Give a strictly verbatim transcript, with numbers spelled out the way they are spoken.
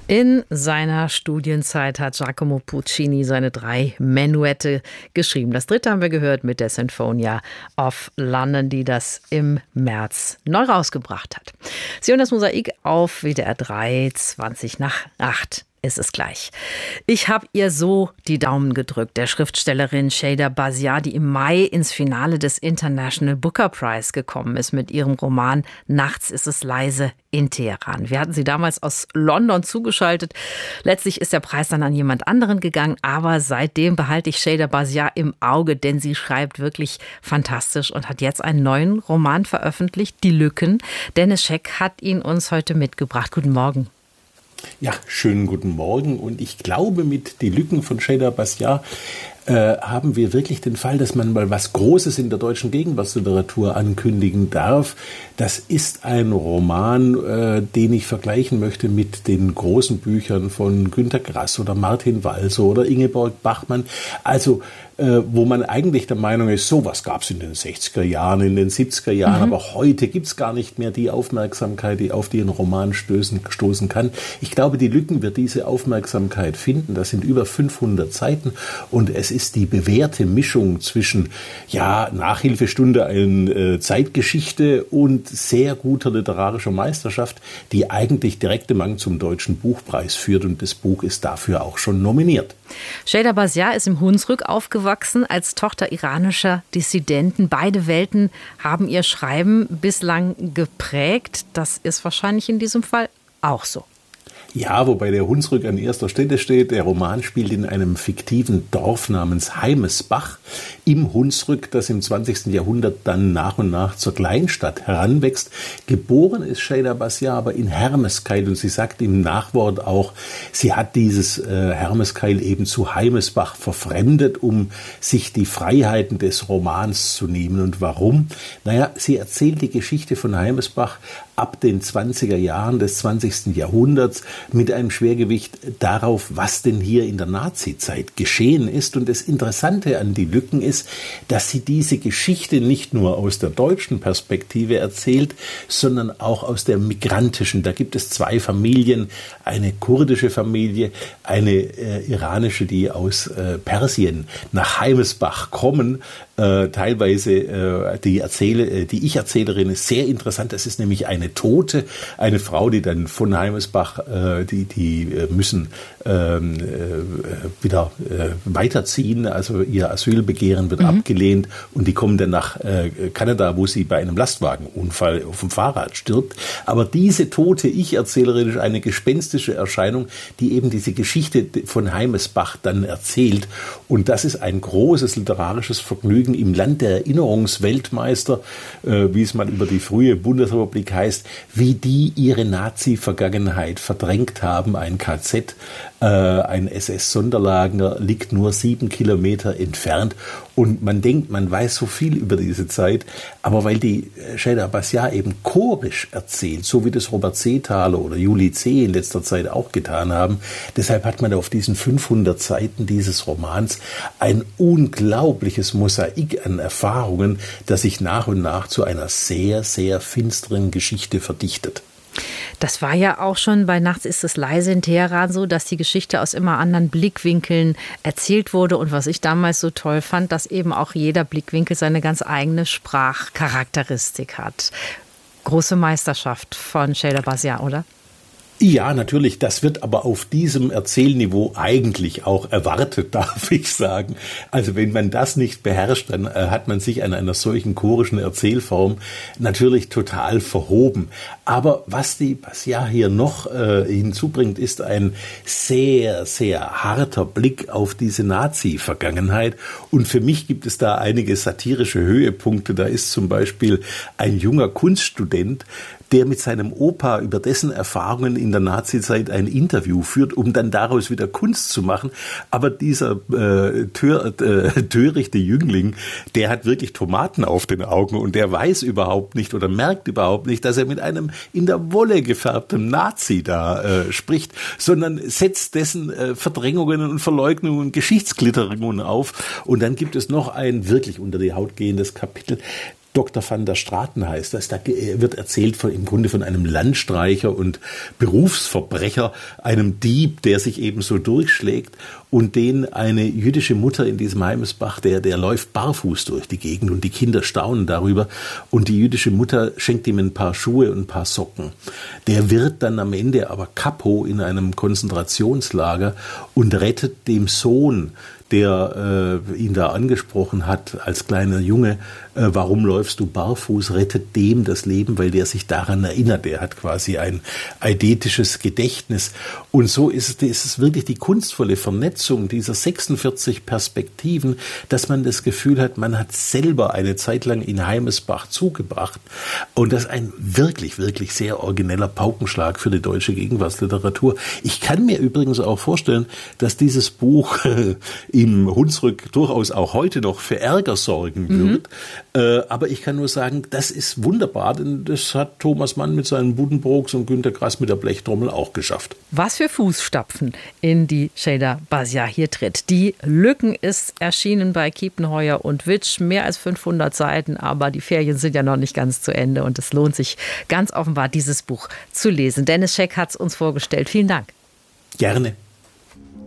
In seiner Studienzeit hat Giacomo Puccini seine drei Menuette geschrieben. Das dritte haben wir gehört mit der Sinfonia of London, die das im März neu rausgebracht hat. Sie hören das Mosaik auf W D R drei, zwanzig nach acht. Ist es gleich. Ich habe ihr so die Daumen gedrückt, der Schriftstellerin Sheyda Bazia, die im Mai ins Finale des International Booker Prize gekommen ist mit ihrem Roman Nachts ist es leise in Teheran. Wir hatten sie damals aus London zugeschaltet. Letztlich ist der Preis dann an jemand anderen gegangen, aber seitdem behalte ich Sheyda Bazia im Auge, denn sie schreibt wirklich fantastisch und hat jetzt einen neuen Roman veröffentlicht, Die Lücken. Dennis Scheck hat ihn uns heute mitgebracht. Guten Morgen. Ja, schönen guten Morgen. Und ich glaube, mit Die Lücken von Sheyda Bazia äh, haben wir wirklich den Fall, dass man mal was Großes in der deutschen Gegenwartsliteratur ankündigen darf. Das ist ein Roman, äh, den ich vergleichen möchte mit den großen Büchern von Günter Grass oder Martin Walser oder Ingeborg Bachmann. Also äh, wo man eigentlich der Meinung ist, sowas gab es in den sechziger Jahren, in den siebziger Jahren, mhm. aber heute gibt es gar nicht mehr die Aufmerksamkeit, die auf die ein Roman stößen, stoßen kann. Ich glaube, Die Lücken wird diese Aufmerksamkeit finden. Das sind über fünfhundert Seiten und es ist die bewährte Mischung zwischen ja Nachhilfestunde in äh, Zeitgeschichte und sehr guter literarischer Meisterschaft, die eigentlich direkt im Gang zum Deutschen Buchpreis führt und das Buch ist dafür auch schon nominiert. Sheyda Bazia ist im Hunsrück aufgewachsen als Tochter iranischer Dissidenten. Beide Welten haben ihr Schreiben bislang geprägt. Das ist wahrscheinlich in diesem Fall auch so. Ja, wobei der Hunsrück an erster Stelle steht. Der Roman spielt in einem fiktiven Dorf namens Heimesbach im Hunsrück, das im zwanzigsten Jahrhundert dann nach und nach zur Kleinstadt heranwächst. Geboren ist Sheyda Bazia aber in Hermeskeil und sie sagt im Nachwort auch, sie hat dieses äh, Hermeskeil eben zu Heimesbach verfremdet, um sich die Freiheiten des Romans zu nehmen. Und warum? Naja, sie erzählt die Geschichte von Heimesbach ab den zwanziger Jahren des zwanzigsten Jahrhunderts mit einem Schwergewicht darauf, was denn hier in der Nazizeit geschehen ist. Und das Interessante an Die Lücken ist, dass sie diese Geschichte nicht nur aus der deutschen Perspektive erzählt, sondern auch aus der migrantischen. Da gibt es zwei Familien, eine kurdische Familie, eine äh, iranische, die aus äh, Persien nach Heimesbach kommen. Äh, teilweise äh, die Erzähle, äh, die Ich-Erzählerin ist sehr interessant. Das ist nämlich eine Tote, eine Frau, die dann von Heimesbach, äh, die die äh, müssen ähm, äh, wieder äh, weiterziehen. Also ihr Asylbegehren wird mhm. abgelehnt und die kommen dann nach äh, Kanada, wo sie bei einem Lastwagenunfall auf dem Fahrrad stirbt. Aber diese tote Ich-Erzählerin ist eine gespenstische Erscheinung, die eben diese Geschichte von Heimesbach dann erzählt. Und das ist ein großes literarisches Vergnügen im Land der Erinnerungsweltmeister, äh, wie es mal über die frühe Bundesrepublik heißt, wie die ihre Nazi-Vergangenheit verdrängt haben. Ein K Z, äh, ein S S-Sonderlager liegt nur sieben Kilometer entfernt und man denkt, man weiß so viel über diese Zeit, aber weil die Sheyda Bazia eben chorisch erzählt, so wie das Robert Seethaler oder Julie C. in letzter Zeit auch getan haben, deshalb hat man auf diesen fünfhundert Seiten dieses Romans ein unglaubliches Mosaik an Erfahrungen, das sich nach und nach zu einer sehr, sehr finsteren Geschichte verdichtet. Das war ja auch schon bei Nachts ist es leise in Teheran so, dass die Geschichte aus immer anderen Blickwinkeln erzählt wurde. Und was ich damals so toll fand, dass eben auch jeder Blickwinkel seine ganz eigene Sprachcharakteristik hat. Große Meisterschaft von Sheyda Bazia, oder? Ja, natürlich. Das wird aber auf diesem Erzählniveau eigentlich auch erwartet, darf ich sagen. Also wenn man das nicht beherrscht, dann äh, hat man sich an einer solchen chorischen Erzählform natürlich total verhoben. Aber was die Bazia hier noch äh, hinzubringt, ist ein sehr, sehr harter Blick auf diese Nazi-Vergangenheit. Und für mich gibt es da einige satirische Höhepunkte. Da ist zum Beispiel ein junger Kunststudent, der mit seinem Opa über dessen Erfahrungen in der Nazizeit ein Interview führt, um dann daraus wieder Kunst zu machen. Aber dieser äh, tör, äh, törichte Jüngling, der hat wirklich Tomaten auf den Augen und der weiß überhaupt nicht oder merkt überhaupt nicht, dass er mit einem in der Wolle gefärbten Nazi da äh, spricht, sondern setzt dessen äh, Verdrängungen und Verleugnungen und Geschichtsklitterungen auf. Und dann gibt es noch ein wirklich unter die Haut gehendes Kapitel. Doktor van der Straten heißt das. Da wird erzählt von, im Grunde von einem Landstreicher und Berufsverbrecher, einem Dieb, der sich eben so durchschlägt und den eine jüdische Mutter in diesem Heimesbach, der, der läuft barfuß durch die Gegend und die Kinder staunen darüber und die jüdische Mutter schenkt ihm ein paar Schuhe und ein paar Socken. Der wird dann am Ende aber Kapo in einem Konzentrationslager und rettet dem Sohn, der äh, ihn da angesprochen hat als kleiner Junge, äh, warum läufst du barfuß, rettet dem das Leben, weil der sich daran erinnert. Der hat quasi ein eidetisches Gedächtnis. Und so ist es, ist es wirklich die kunstvolle Vernetzung dieser sechsundvierzig Perspektiven, dass man das Gefühl hat, man hat selber eine Zeit lang in Heimesbach zugebracht. Und das ist ein wirklich, wirklich sehr origineller Paukenschlag für die deutsche Gegenwartsliteratur. Ich kann mir übrigens auch vorstellen, dass dieses Buch im Hunsrück durchaus auch heute noch für Ärger sorgen wird. Mhm. Äh, aber ich kann nur sagen, das ist wunderbar, denn das hat Thomas Mann mit seinen Buddenbrooks und Günter Grass mit der Blechtrommel auch geschafft. Was für Fußstapfen in die Ceyda Bazia hier tritt. Die Lücken ist erschienen bei Kiepenheuer und Witsch, mehr als fünfhundert Seiten, aber die Ferien sind ja noch nicht ganz zu Ende und es lohnt sich ganz offenbar, dieses Buch zu lesen. Dennis Scheck hat es uns vorgestellt. Vielen Dank. Gerne.